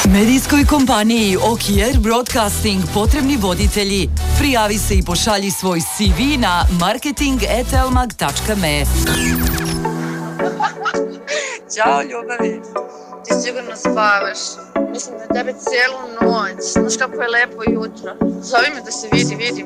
Medijskoj kompaniji Okier Broadcasting potrebni voditelji. Prijavi se i pošalji svoj CV na marketing@elmag.me. Ćao, ljubavi. Ti sigurno spavaš. Mislim na tebe cijelu noć. Znaš kako je lepo jutro. Zove me da se vidimo.